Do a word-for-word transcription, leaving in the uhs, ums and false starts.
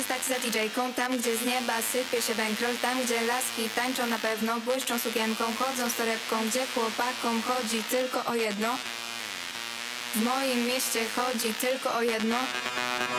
przy stacji za didżejką. Tam, gdzie z nieba sypie się bankroll. Tam, gdzie laski tańczą na pewno, błyszczą sukienką, chodzą z torebką. Gdzie chłopakom chodzi tylko o jedno. W moim mieście chodzi tylko o jedno.